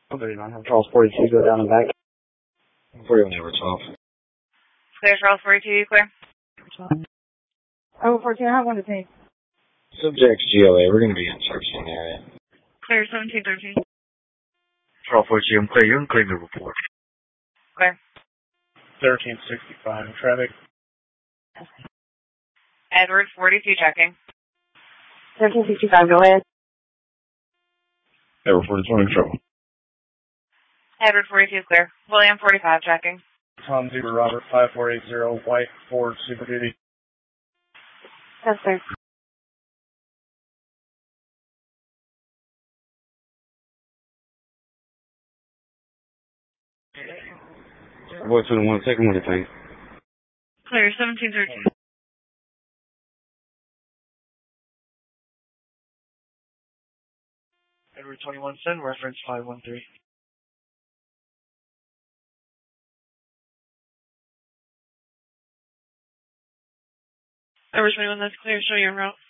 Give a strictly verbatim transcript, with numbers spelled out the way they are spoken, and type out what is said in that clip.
thirty-nine, have Charles forty-two go down and back. forty-one over twelve. Clear, Charles forty-two, you clear? Oh, fourteen, I have one to take. Subjects G L A, we're going to be in searching area. Clear, seventeen thirteen. Charles forty-two, I'm clear. You can claim the report. Clear. thirteen sixty-five, traffic. Edward forty-two checking. thirteen sixty-five, go ahead. Edward forty-two in trouble. Edward forty-two clear. William forty-five checking. Tom Zebra Robert five four eight zero, White Ford Super Duty. Yes, sir. Boy, twenty-one, second one, I think. Clear, seventeen thirteen. Edward twenty-one, send reference five one three. Edward twenty-one, that's clear. Show your route.